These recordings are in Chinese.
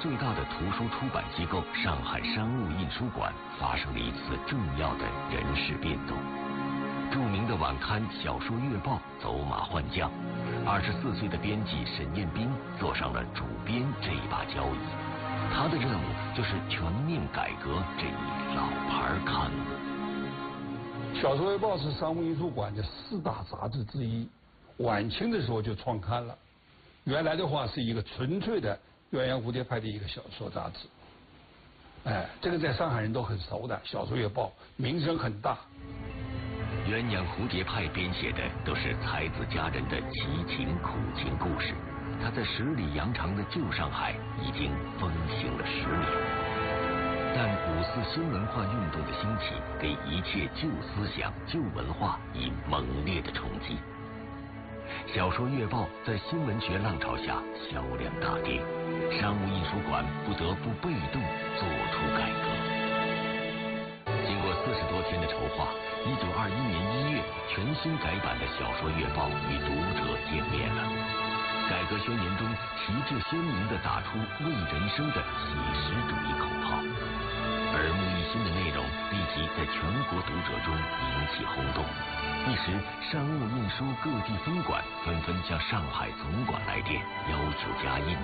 最大的图书出版机构上海商务印书馆发生了一次重要的人事变动。著名的晚刊《小说月报》走马换将，24岁的编辑沈雁冰坐上了主编这一把交椅。他的任务就是全面改革这一老牌刊物。 《小说月报》是商务印书馆的4大杂志之一，晚清的时候就创刊了。原来的话是一个纯粹的鸳鸯蝴蝶派的一个小说杂志，这个在上海人都很熟的，《小说月报》名声很大。 鸳鸯蝴蝶派编写的都是才子佳人的奇情苦情故事，他在10里洋场的旧上海已经风行了10年。但5·4新文化运动的兴起，给一切旧思想、旧文化以猛烈的冲击。小说月报在新文学浪潮下销量大跌，商务印书馆不得不被动做出改革。经过40多天的筹划，1921年1月，全新改版的小说月报与读者见面了。改革宣言中旗帜鲜明地打出为人生的写实主义口号，耳目一新的内容立即在全国读者中引起轰动。一时，商务印书各地分馆纷纷向上海总馆来电，要求加印。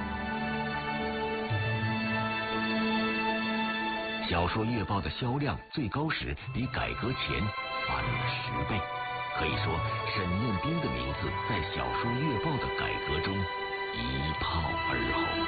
小说月报的销量最高时比改革前翻了10倍，可以说沈雁冰的名字在小说月报的改革中一炮而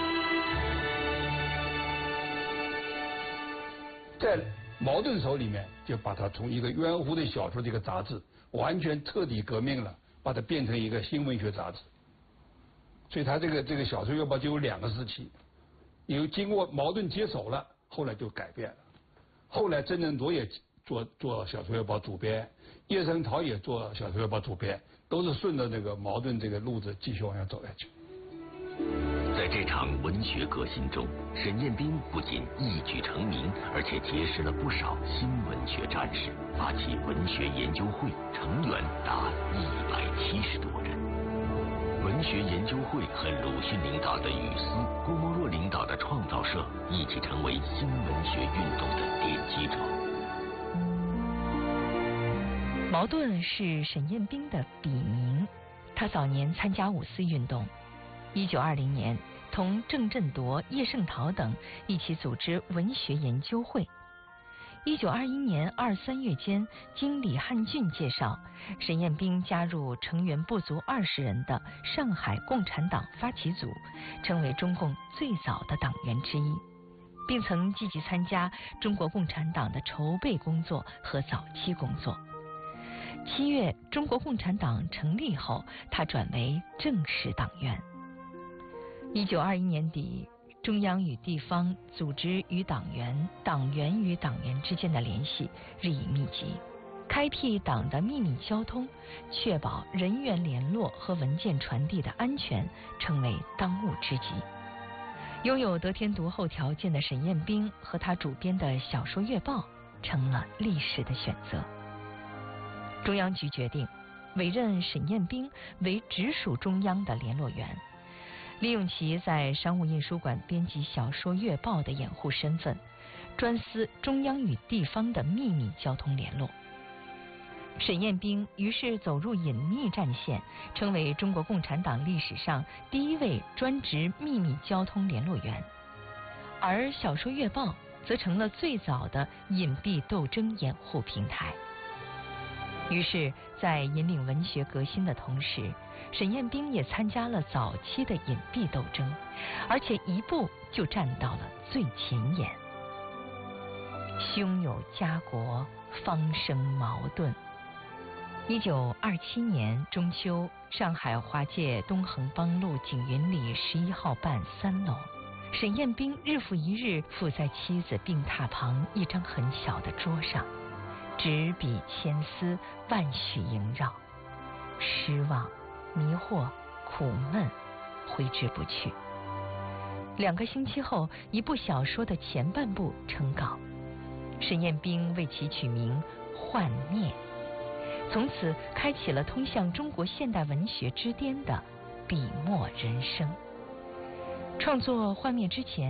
红。在茅盾手里面，就把它从一个鸳鸯蝴蝶小说的一个杂志，完全彻底革命了，把它变成一个新文学杂志。所以它这个小说月报就有2个时期，有经过茅盾接手了，后来就改变了。后来曾正铎也做小说月报主编，叶圣陶也做小说月报主编，都是顺着这个茅盾这个路子继续往下走下去。 在这场文学革新中，沈雁冰不仅一举成名，而且结识了不少新文学战士，发起文学研究会，成员达170多人。文学研究会和鲁迅领导的语丝、郭沫若领导的创造社一起成为新文学运动的奠基者。 茅盾是沈雁冰的笔名，他早年参加5·4运动，1920年同郑振铎、叶圣陶等一起组织文学研究会。1921年2、3月间，经李汉俊介绍，沈雁冰加入成员不足20人的上海共产党发起组，成为中共最早的党员之一，并曾积极参加中国共产党的筹备工作和早期工作。7月，中国共产党成立后，他转为正式党员。1921年底，中央与地方组织与党员、党员与党员之间的联系日益密集，开辟党的秘密交通，确保人员联络和文件传递的安全，成为当务之急。拥有得天独厚条件的沈雁冰和他主编的小说月报成了历史的选择。中央局决定委任沈雁冰为直属中央的联络员，利用其在商务印书馆编辑小说月报的掩护身份，专司中央与地方的秘密交通联络。沈雁冰于是走入隐秘战线，成为中国共产党历史上第一位专职秘密交通联络员，而小说月报则成了最早的隐蔽斗争掩护平台。于是，在引领文学革新的同时，沈雁冰也参加了早期的隐蔽斗争，而且一步就站到了最前沿。兄有家国，方生矛盾。1927年中秋，上海华界东恒邦路景云里11号半3楼，沈雁冰日复一日伏在妻子病榻旁一张很小的桌上，执笔千丝，万绪萦绕，失望、迷惑、苦闷挥之不去。2个星期后，一部小说的前半部成稿，沈雁冰为其取名《幻灭》，从此开启了通向中国现代文学之巅的笔墨人生。创作《幻灭》之前，